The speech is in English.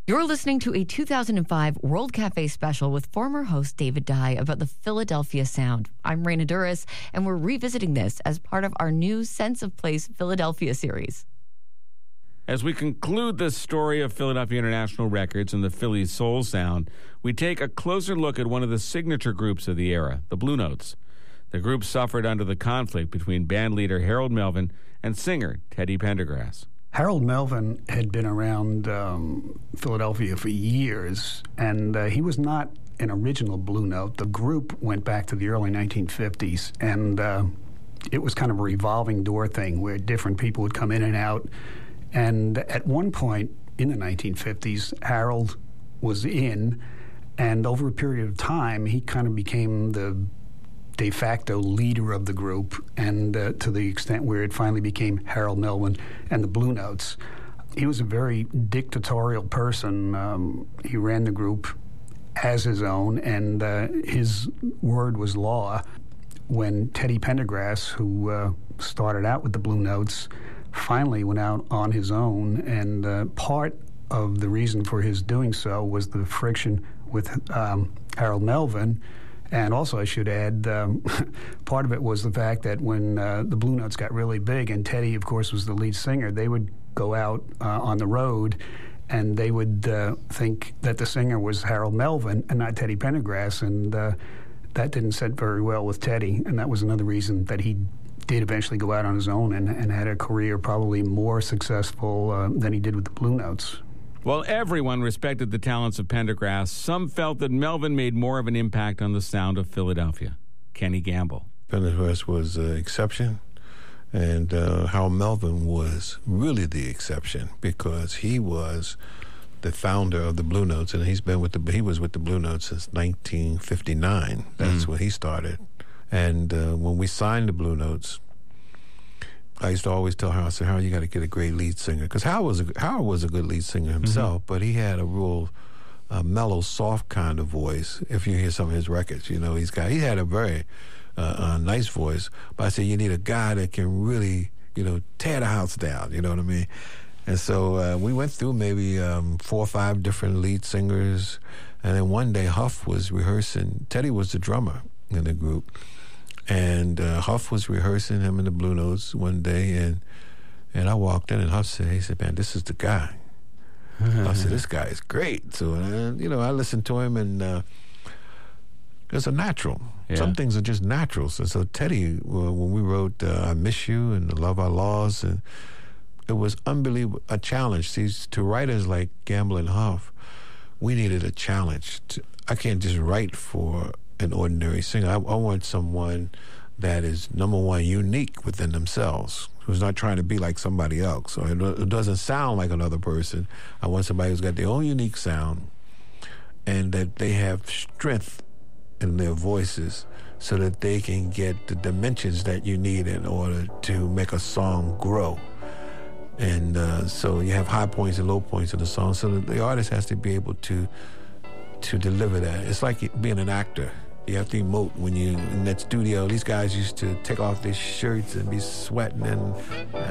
You're listening to a 2005 World Cafe special with former host David Dye about the Philadelphia sound. I'm Raina Duras, and we're revisiting this as part of our new Sense of Place Philadelphia series. As we conclude the story of Philadelphia International Records and the Philly soul sound, we take a closer look at one of the signature groups of the era, the Blue Notes. The group suffered under the conflict between band leader Harold Melvin and singer Teddy Pendergrass. Harold Melvin had been around Philadelphia for years, and he was not an original Blue Note. The group went back to the early 1950s, and it was kind of a revolving door thing where different people would come in and out. And at one point in the 1950s, Harold was in, and over a period of time, he kind of became the de facto leader of the group, and to the extent where it finally became Harold Melvin and the Blue Notes. He was a very dictatorial person. He ran the group as his own, and his word was law. When Teddy Pendergrass, who started out with the Blue Notes, finally went out on his own, and part of the reason for his doing so was the friction with Harold Melvin. And also, I should add, part of it was the fact that when the Blue Notes got really big, and Teddy, of course, was the lead singer, they would go out on the road, and they would think that the singer was Harold Melvin and not Teddy Pendergrass, and that didn't sit very well with Teddy, and that was another reason that he did eventually go out on his own and had a career probably more successful than he did with the Blue Notes. While everyone respected the talents of Pendergrass, some felt that Melvin made more of an impact on the sound of Philadelphia. Kenny Gamble. Pendergrass was an exception, and Harold Melvin was really the exception because he was the founder of the Blue Notes, and he was with the Blue Notes since 1959. That's when he started. And when we signed the Blue Notes, I used to always tell Harold, I said, Harold, you got to get a great lead singer. Because Harold was a good lead singer himself, but he had a real mellow, soft kind of voice. If you hear some of his records, you know, he had a very nice voice. But I said, you need a guy that can really, tear the house down, you know what I mean? And so we went through maybe 4 or 5 different lead singers. And then one day Huff was rehearsing. Teddy was the drummer in the group. And Huff was rehearsing him in the Blue Notes one day, and I walked in, and Huff said, man, this is the guy. I said, this guy is great. So, I listened to him, and it's a natural. Yeah. Some things are just natural. So Teddy, when we wrote I Miss You and The Love Our Laws, and it was unbelievable, a challenge. See, to writers like Gamble and Huff, we needed a challenge. I can't just write for an ordinary singer. I want someone that is, number one, unique within themselves, who's not trying to be like somebody else, or it doesn't sound like another person. I want somebody who's got their own unique sound, and that they have strength in their voices so that they can get the dimensions that you need in order to make a song grow. And so you have high points and low points in the song, so that the artist has to be able to deliver that. It's like being an actor. You have to emote when you're in that studio. These guys used to take off their shirts and be sweating, and